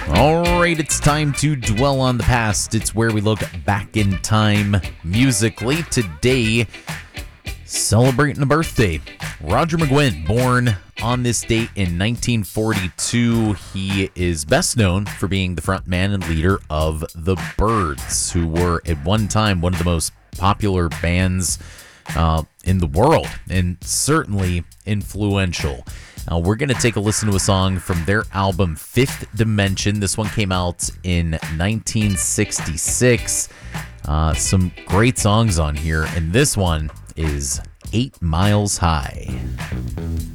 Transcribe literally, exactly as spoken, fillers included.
All right, it's time to dwell on the past. It's where we look back in time musically. Today, celebrating a birthday. Roger McGuinn, born on this date in nineteen forty-two. He is best known for being the frontman and leader of the Byrds, who were at one time one of the most popular bands uh, in the world, and certainly influential. Uh, we're going to take a listen to a song from their album Fifth Dimension. This one came out in nineteen sixty-six. Uh, some great songs on here, and this one is Eight Miles High.